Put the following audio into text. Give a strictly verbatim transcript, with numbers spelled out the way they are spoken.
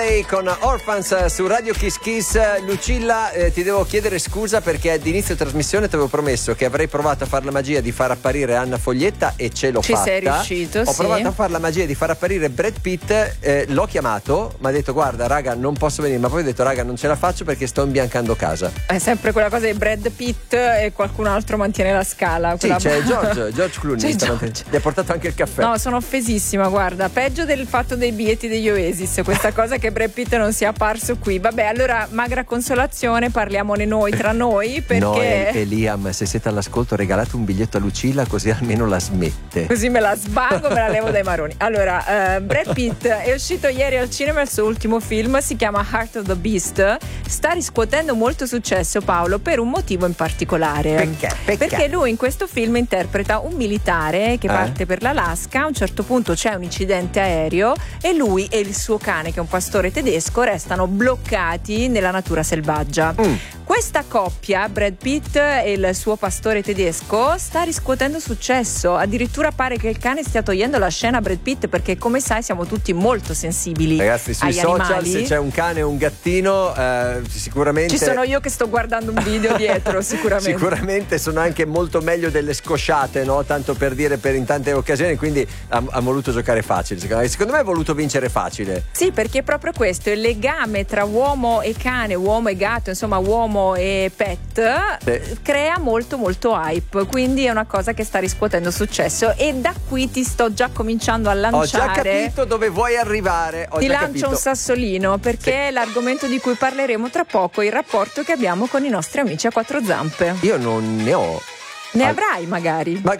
Day con Orphans su Radio Kiss Kiss. Lucilla, eh, ti devo chiedere scusa perché ad inizio trasmissione ti avevo promesso che avrei provato a fare la magia di far apparire Anna Foglietta e ce l'ho Ci fatta. sei riuscito, Ho sì. provato a fare la magia di far apparire Brad Pitt, eh, l'ho chiamato, mi ha detto guarda raga non posso venire, ma poi ho detto raga non ce la faccio perché sto imbiancando casa. È sempre quella cosa di Brad Pitt e qualcun altro mantiene la scala. Sì, quella... c'è George, George Clooney, C'è stamattina. George. Gli ha portato anche il caffè. No, sono offesissima, guarda, peggio del fatto dei biglietti degli Oasis, questa cosa che Brad Pitt non sia apparso qui. Vabbè, allora magra consolazione, parliamone noi tra noi perché No, e, e Liam, se siete all'ascolto regalate un biglietto a Lucilla così almeno la smette. così me la sbago, me la levo dai maroni. Allora, uh, Brad Pitt è uscito ieri al cinema, il suo ultimo film si chiama Heart of the Beast, sta riscuotendo molto successo, Paolo, per un motivo in particolare. Perché? Perché? Perché lui in questo film interpreta un militare che Eh? parte per l'Alaska, a un certo punto c'è un incidente aereo e lui e il suo cane, che è un pastore tedesco, restano bloccati nella natura selvaggia. Mm. Questa coppia, Brad Pitt e il suo pastore tedesco, sta riscuotendo successo. Addirittura pare che il cane stia togliendo la scena a Brad Pitt perché, come sai, siamo tutti molto sensibili Ragazzi, sui agli social animali. se c'è un cane o un gattino, eh, sicuramente Ci sono io che sto guardando un video dietro, sicuramente. Sicuramente sono anche molto meglio delle scosciate, no? Tanto per dire, per in tante occasioni, quindi ha, ha voluto giocare facile. Secondo me, secondo me ha voluto vincere facile. Sì, perché è proprio questo, il legame tra uomo e cane, uomo e gatto, insomma uomo e pet, Sì. crea molto molto hype, quindi è una cosa che sta riscuotendo successo e da qui ti sto già cominciando a lanciare. Ho già capito dove vuoi arrivare. Ho Ti già lancio capito. un sassolino perché Sì. è l'argomento di cui parleremo tra poco, il rapporto che abbiamo con i nostri amici a quattro zampe. Io non ne ho. Ne Al- avrai magari. Ma